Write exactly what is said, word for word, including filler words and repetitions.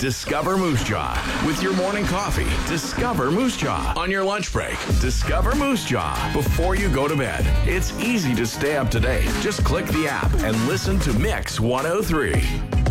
Discover Moose Jaw. With your morning coffee, discover Moose Jaw. On your lunch break, discover Moose Jaw. Before you go to bed, it's easy to stay up to date. Just click the app and listen to Mix one oh three.